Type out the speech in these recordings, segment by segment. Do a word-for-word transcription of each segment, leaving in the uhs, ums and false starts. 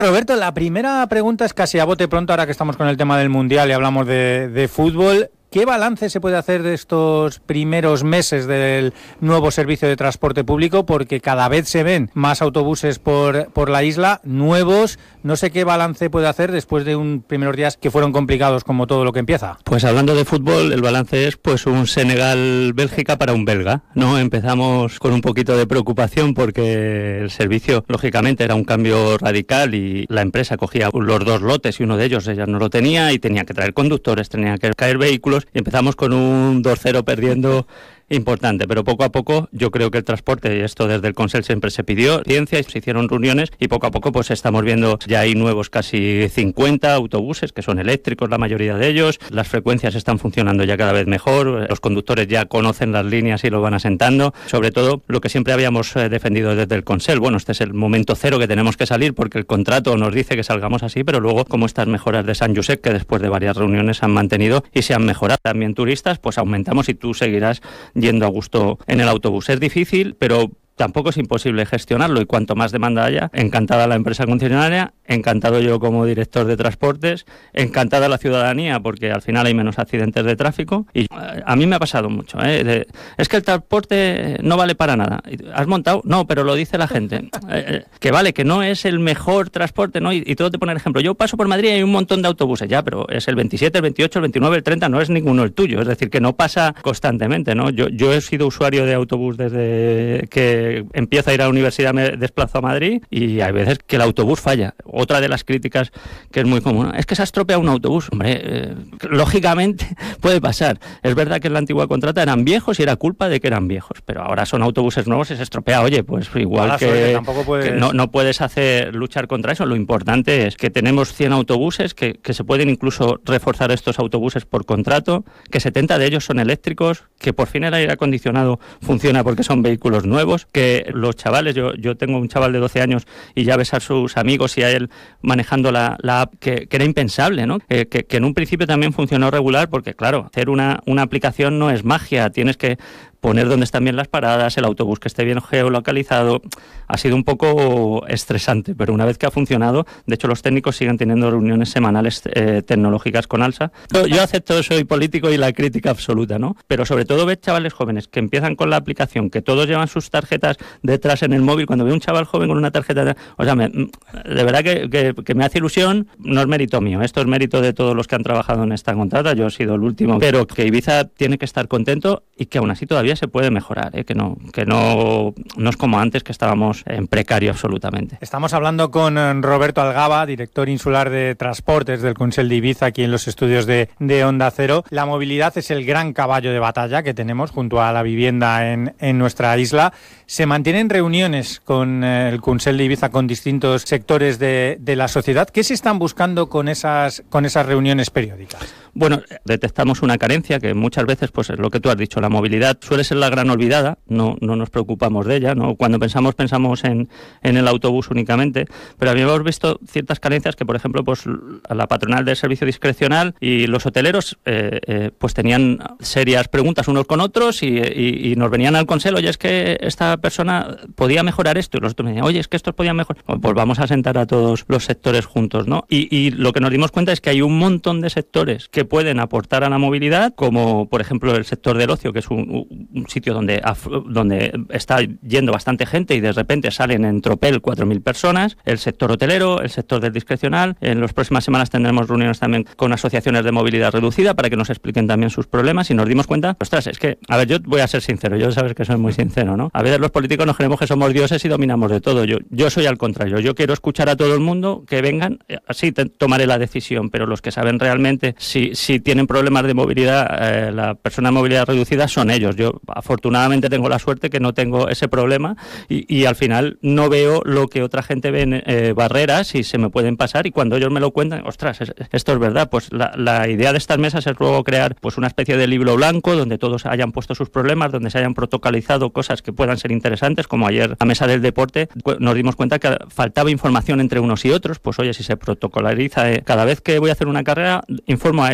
Roberto, la primera pregunta es casi a bote pronto, ahora que estamos con el tema del Mundial y hablamos de, de fútbol. ¿Qué balance se puede hacer de estos primeros meses del nuevo servicio de transporte público? Porque cada vez se ven más autobuses por, por la isla, nuevos. No sé qué balance puede hacer después de unos primeros días que fueron complicados como todo lo que empieza. Pues hablando de fútbol, el balance es pues un Senegal-Bélgica para un belga, ¿no? Empezamos con un poquito de preocupación porque el servicio, lógicamente, era un cambio radical y la empresa cogía los dos lotes y uno de ellos ella no lo tenía y tenía que traer conductores, tenía que caer vehículos y empezamos con un dos cero perdiendo importante, pero poco a poco yo creo que el transporte, y esto desde el Consell siempre se pidió, ciencia, y se hicieron reuniones y poco a poco pues estamos viendo, ya hay nuevos casi cincuenta autobuses que son eléctricos, la mayoría de ellos, las frecuencias están funcionando ya cada vez mejor, los conductores ya conocen las líneas y lo van asentando, sobre todo lo que siempre habíamos eh, defendido desde el Consell, bueno, este es el momento cero que tenemos que salir porque el contrato nos dice que salgamos así, pero luego como estas mejoras de San Josep que después de varias reuniones se han mantenido y se han mejorado, también turistas, pues aumentamos y tú seguirás yendo a gusto en el autobús. Es difícil, pero tampoco es imposible gestionarlo y cuanto más demanda haya, encantada la empresa concesionaria, encantado yo como director de transportes, encantada la ciudadanía porque al final hay menos accidentes de tráfico y a mí me ha pasado mucho, ¿eh? De, es que el transporte no vale para nada. ¿Has montado? No, pero lo dice la gente. Eh, que vale, que no es el mejor transporte, ¿no? Y, y todo te pone el ejemplo. Yo paso por Madrid y hay un montón de autobuses, ya, pero es el veintisiete, el veintiocho, el veintinueve, el treinta, no es ninguno el tuyo. Es decir, que no pasa constantemente, ¿no? Yo, yo he sido usuario de autobús desde que empiezo a ir a la universidad, me desplazo a Madrid y hay veces que el autobús falla. Otra de las críticas que es muy común, es que se ha estropeado un autobús. Hombre, eh, lógicamente puede pasar. Es verdad que en la antigua contrata eran viejos y era culpa de que eran viejos, pero ahora son autobuses nuevos y se estropea. Oye, pues igual que, suerte, tampoco puedes... que no, no puedes hacer luchar contra eso. Lo importante es que tenemos cien autobuses, que, que se pueden incluso reforzar estos autobuses por contrato, que setenta de ellos son eléctricos, que por fin el aire acondicionado funciona porque son vehículos nuevos, que los chavales, yo, yo tengo un chaval de doce años y ya ves a sus amigos y a él manejando la, la app, que, que era impensable, ¿no? Que, que, que en un principio también funcionó regular porque, claro, hacer una, una aplicación no es magia, tienes que poner dónde están bien las paradas, el autobús que esté bien geolocalizado. Ha sido un poco estresante, pero una vez que ha funcionado, de hecho los técnicos siguen teniendo reuniones semanales eh, tecnológicas con ALSA. Yo, yo acepto, soy político y la crítica absoluta, ¿no? Pero sobre todo ver chavales jóvenes que empiezan con la aplicación, que todos llevan sus tarjetas detrás en el móvil. Cuando veo un chaval joven con una tarjeta, de, o sea, me, de verdad que, que, que me hace ilusión. No es mérito mío, esto es mérito de todos los que han trabajado en esta contrata, yo he sido el último, pero que Ibiza tiene que estar contento y que aún así todavía se puede mejorar, ¿eh? que no que no, no es como antes, que estábamos en precario absolutamente. Estamos hablando con Roberto Algaba, director insular de transportes del Consell de Ibiza, aquí en los estudios de, de Onda Cero. La movilidad es el gran caballo de batalla que tenemos junto a la vivienda en, en nuestra isla. Se mantienen reuniones con el Consell de Ibiza, con distintos sectores de, de la sociedad. ¿Qué se están buscando con esas, con esas reuniones periódicas? Bueno, detectamos una carencia que muchas veces, pues es lo que tú has dicho, la movilidad suele ser la gran olvidada, no, no nos preocupamos de ella, ¿no? Cuando pensamos, pensamos en, en el autobús únicamente, pero habíamos visto ciertas carencias que, por ejemplo, pues la patronal del servicio discrecional y los hoteleros eh, eh, pues tenían serias preguntas unos con otros y, y, y nos venían al Consell, oye, es que esta persona podía mejorar esto, y los otros me decían, oye, es que estos podían mejorar. Pues vamos a sentar a todos los sectores juntos, ¿no? Y, y lo que nos dimos cuenta es que hay un montón de sectores que pueden aportar a la movilidad, como por ejemplo el sector del ocio, que es un, un sitio donde, donde está yendo bastante gente y de repente salen en tropel cuatro mil personas, el sector hotelero, el sector del discrecional. En las próximas semanas tendremos reuniones también con asociaciones de movilidad reducida para que nos expliquen también sus problemas y nos dimos cuenta, ostras, es que, a ver, yo voy a ser sincero, yo sabes que soy muy sincero, ¿no? A veces los políticos nos creemos que somos dioses y dominamos de todo. Yo, yo soy al contrario, yo quiero escuchar a todo el mundo, que vengan, así te, tomaré la decisión, pero los que saben realmente si, si tienen problemas de movilidad, eh, la persona de movilidad reducida son ellos. Yo afortunadamente tengo la suerte que no tengo ese problema y, y al final no veo lo que otra gente ve en eh, barreras y se me pueden pasar, y cuando ellos me lo cuentan, ostras, es, esto es verdad. Pues la, la idea de estas mesas es luego crear pues una especie de libro blanco donde todos hayan puesto sus problemas, donde se hayan protocolizado cosas que puedan ser interesantes, como ayer la mesa del deporte nos dimos cuenta que faltaba información entre unos y otros. Pues oye, si se protocolariza, eh, cada vez que voy a hacer una carrera informo a,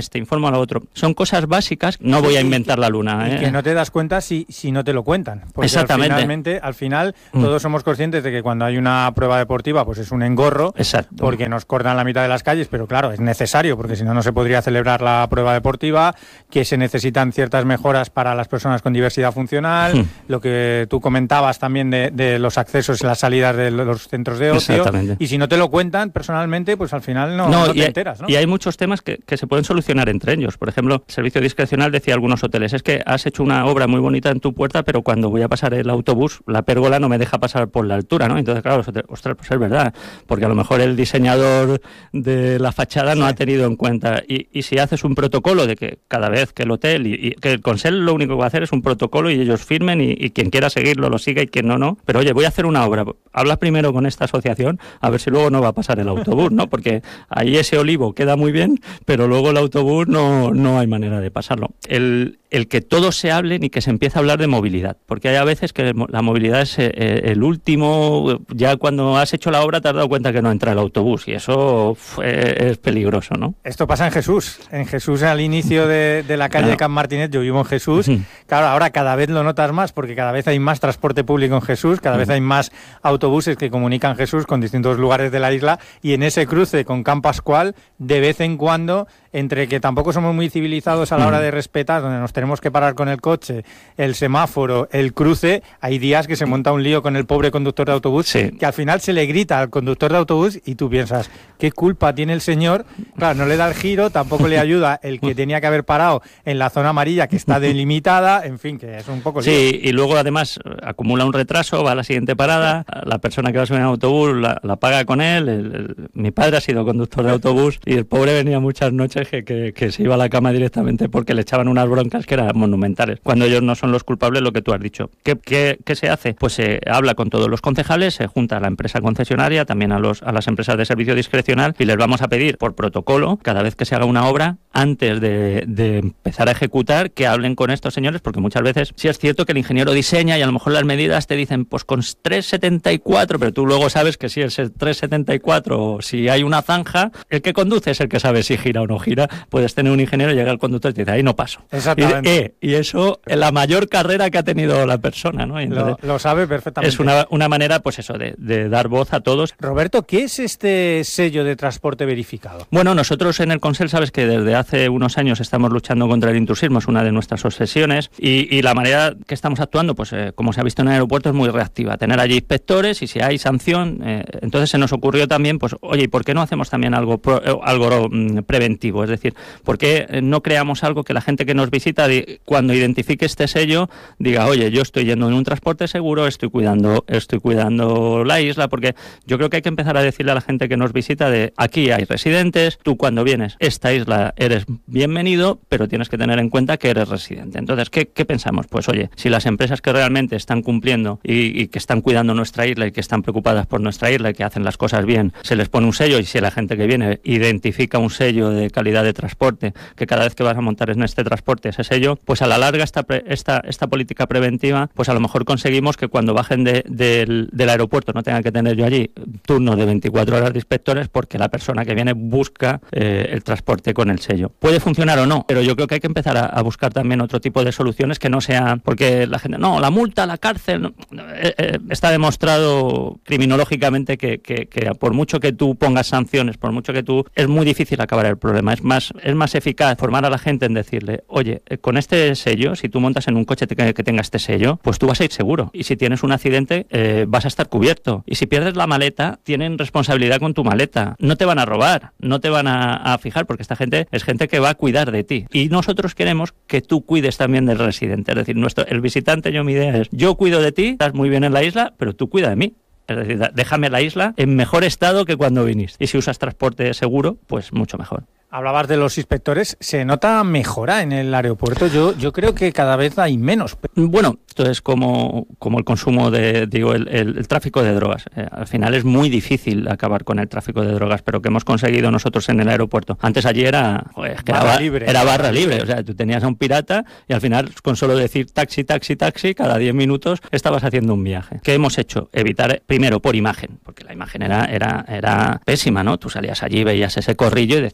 este, informo a lo otro. Son cosas básicas, no voy a inventar la luna. Y ¿eh? que no te das cuenta si, si no te lo cuentan. Porque Exactamente. Al, finalmente, al final mm. todos somos conscientes de que cuando hay una prueba deportiva pues es un engorro. Exacto. Porque nos cortan la mitad de las calles, pero claro, es necesario porque si no, no se podría celebrar la prueba deportiva, que se necesitan ciertas mejoras para las personas con diversidad funcional, mm. lo que tú comentabas también de, de los accesos y las salidas de los centros de ocio. Y si no te lo cuentan personalmente, pues al final no, no, no te y enteras, ¿no? Y hay muchos temas que, que se pueden solucionar entre ellos. Por ejemplo, el servicio discrecional decía a algunos hoteles, es que has hecho una obra muy bonita en tu puerta, pero cuando voy a pasar el autobús, la pérgola no me deja pasar por la altura, ¿no? Entonces, claro, ostras, pues es verdad, porque a lo mejor el diseñador de la fachada no sí. ha tenido en cuenta. Y, y si haces un protocolo de que cada vez que el hotel, y, y que el Consell lo único que va a hacer es un protocolo y ellos firmen y, y quien quiera seguirlo lo siga y quien no, no. Pero oye, voy a hacer una obra. Habla primero con esta asociación a ver si luego no va a pasar el autobús, ¿no? Porque ahí ese olivo queda muy bien, pero luego el autobús no, no hay manera de pasarlo. El, el que todos se hablen y que se empiece a hablar de movilidad, porque hay a veces que la movilidad es eh, el último, ya cuando has hecho la obra te has dado cuenta que no entra el autobús y eso fue, es peligroso, ¿no? Esto pasa en Jesús, en Jesús al inicio de, de la calle claro. de Can Martínez, yo vivo en Jesús, uh-huh. claro, ahora cada vez lo notas más porque cada vez hay más transporte público en Jesús, cada uh-huh. vez hay más autobuses que comunican Jesús con distintos lugares de la isla y en ese cruce con Can Pascual, de vez en cuando, entre que tampoco somos muy civilizados a la hora de respetar, donde nos tenemos que parar con el coche, el semáforo, el cruce, hay días que se monta un lío con el pobre conductor de autobús, sí. que al final se le grita al conductor de autobús y tú piensas, ¿qué culpa tiene el señor? Claro, no le da el giro, tampoco le ayuda el que tenía que haber parado en la zona amarilla que está delimitada, en fin, que es un poco lío. Sí, y luego además acumula un retraso, va a la siguiente parada, la persona que va a subir en autobús la, la paga con él, el, el, mi padre ha sido conductor de autobús y el pobre venía muchas noches que, que, que se iba a la cama directamente porque le echaban unas broncas que eran monumentales. Cuando ellos no son los culpables, lo que tú has dicho. ¿Qué, qué, qué se hace? Pues se habla con todos los concejales, se junta a la empresa concesionaria, también a, los, a las empresas de servicio discrecional y les vamos a pedir por protocolo, cada vez que se haga una obra, antes de, de empezar a ejecutar, que hablen con estos señores, porque muchas veces sí es cierto que el ingeniero diseña y a lo mejor las medidas te dicen pues con tres setenta y cuatro, pero tú luego sabes que si es el tres setenta y cuatro o si hay una zanja, el que conduce es el que sabe si gira o no gira. Puedes tener un ingeniero y llega el conductor y te dice, ahí no paso. Exactamente. Y, eh, y eso es la mayor carrera que ha tenido la persona, ¿no? Entonces, lo, lo sabe perfectamente. Es una, una manera, pues eso, de, de dar voz a todos. Roberto, ¿qué es este sello de transporte verificado? Bueno, nosotros en el Consell sabes que desde hace unos años estamos luchando contra el intrusismo, es una de nuestras obsesiones, y, y la manera que estamos actuando, pues eh, como se ha visto en el aeropuerto, es muy reactiva. Tener allí inspectores y si hay sanción, eh, entonces se nos ocurrió también, pues oye, ¿y por qué no hacemos también algo, pro, eh, algo mm, preventivo? Es decir, ¿por qué no creamos algo que la gente que nos visita, di, cuando identifique este sello, diga, oye, yo estoy yendo en un transporte seguro, estoy cuidando, estoy cuidando la isla? Porque yo creo que hay que empezar a decirle a la gente que nos visita de aquí hay residentes, tú cuando vienes a esta isla eres bienvenido, pero tienes que tener en cuenta que eres residente. Entonces, ¿qué, qué pensamos? Pues oye, si las empresas que realmente están cumpliendo y, y que están cuidando nuestra isla y que están preocupadas por nuestra isla y que hacen las cosas bien, se les pone un sello, y si la gente que viene identifica un sello de calidad de transporte, que cada vez que vas a montar en este transporte ese sello, pues a la larga esta, esta, esta política preventiva, pues a lo mejor conseguimos que cuando bajen de, de, del, del aeropuerto no tengan que tener yo allí turno de veinticuatro horas de inspectores porque la persona que viene busca eh, el transporte con el sello. Puede funcionar o no, pero yo creo que hay que empezar a, a buscar también otro tipo de soluciones que no sean, porque la gente, no, la multa, la cárcel, no, eh, eh, está demostrado criminológicamente que, que, que por mucho que tú pongas sanciones, por mucho que tú, es muy difícil acabar el problema. Es más, es más eficaz formar a la gente en decirle, oye, eh, con este sello, si tú montas en un coche que, que tenga este sello, pues tú vas a ir seguro. Y si tienes un accidente, eh, vas a estar cubierto. Y si pierdes la maleta, tienen responsabilidad con tu maleta. No te van a robar, no te van a, a fijar, porque esta gente es gente que va a cuidar de ti. Y nosotros queremos que tú cuides también del residente. Es decir, nuestro, el visitante, yo mi idea es, yo cuido de ti, estás muy bien en la isla, pero tú cuida de mí. Es decir, déjame la isla en mejor estado que cuando viniste. Y si usas transporte seguro, pues mucho mejor. Hablabas de los inspectores, ¿se nota mejora en el aeropuerto? Yo yo creo que cada vez hay menos. Bueno, esto es como, como el consumo de, digo, el, el, el tráfico de drogas. Eh, al final es muy difícil acabar con el tráfico de drogas, pero que hemos conseguido nosotros en el aeropuerto. Antes allí era, joder, que barra era, libre, era barra libre, o sea, tú tenías a un pirata y al final con solo decir taxi, taxi, taxi, cada diez minutos estabas haciendo un viaje. ¿Qué hemos hecho? Evitar, primero, por imagen, porque la imagen era, era, era pésima, ¿no? Tú salías allí, veías ese corrillo y decías, pero bueno,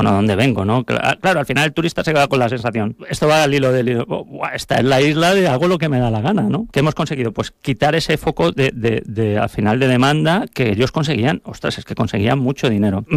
a dónde vengo, ¿no? Claro, al final el turista se queda con la sensación, esto va al hilo del hilo, oh, esta es la isla de hago lo que me da la gana, ¿no? ¿Qué hemos conseguido? Pues quitar ese foco de, de, de, al final de demanda que ellos conseguían, ostras, es que conseguían mucho dinero.